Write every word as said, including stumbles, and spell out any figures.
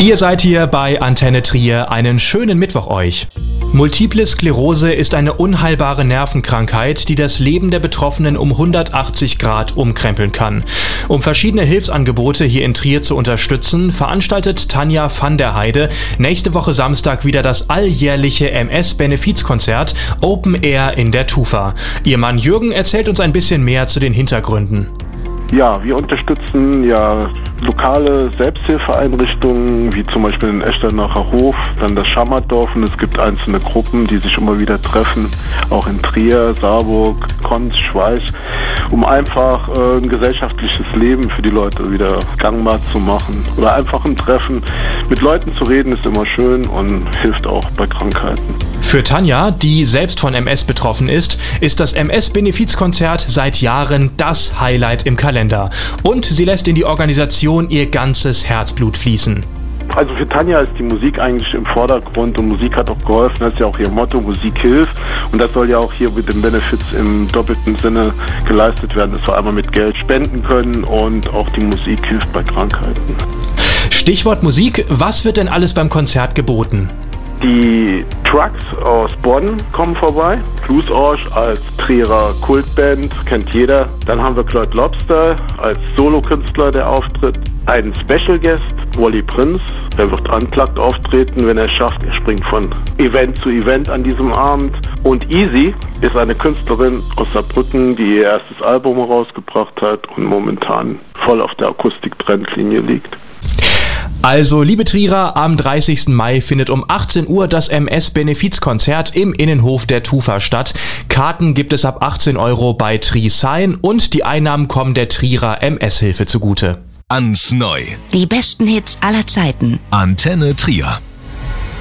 Ihr seid hier bei Antenne Trier. Einen schönen Mittwoch euch. Multiple Sklerose ist eine unheilbare Nervenkrankheit, die das Leben der Betroffenen um hundertachtzig Grad umkrempeln kann. Um verschiedene Hilfsangebote hier in Trier zu unterstützen, veranstaltet Tanja van der Heide nächste Woche Samstag wieder das alljährliche M S-Benefizkonzert Open Air in der Tufa. Ihr Mann Jürgen erzählt uns ein bisschen mehr zu den Hintergründen. Ja, wir unterstützen ja lokale Selbsthilfeeinrichtungen, wie zum Beispiel den Echternacher Hof, dann das Schammertdorf, und es gibt einzelne Gruppen, die sich immer wieder treffen, auch in Trier, Saarburg, Konz, Schweich, um einfach äh, ein gesellschaftliches Leben für die Leute wieder gangbar zu machen. Oder einfach ein Treffen. Mit Leuten zu reden ist immer schön und hilft auch bei Krankheiten. Für Tanja, die selbst von M S betroffen ist, ist das M S-Benefizkonzert seit Jahren das Highlight im Kalender. Und sie lässt in die Organisation ihr ganzes Herzblut fließen. Also für Tanja ist die Musik eigentlich im Vordergrund und Musik hat auch geholfen. Das ist ja auch ihr Motto, Musik hilft. Und das soll ja auch hier mit den Benefits im doppelten Sinne geleistet werden, dass wir einmal mit Geld spenden können und auch die Musik hilft bei Krankheiten. Stichwort Musik, was wird denn alles beim Konzert geboten? Die Trucks aus Bonn kommen vorbei. Blues Orsch als Trierer Kultband, kennt jeder. Dann haben wir Claude Lobster als Solokünstler, der auftritt. Ein Special Guest, Wally Prince, der wird unplugged auftreten, wenn er es schafft. Er springt von Event zu Event an diesem Abend. Und Easy ist eine Künstlerin aus Saarbrücken, die ihr erstes Album herausgebracht hat und momentan voll auf der Akustik-Trendlinie liegt. Also, liebe Trierer, am dreißigsten Mai findet um achtzehn Uhr das M S-Benefizkonzert im Innenhof der Tufa statt. Karten gibt es ab achtzehn Euro bei TriSign und die Einnahmen kommen der Trierer M S-Hilfe zugute. Ans Neu. Die besten Hits aller Zeiten. Antenne Trier.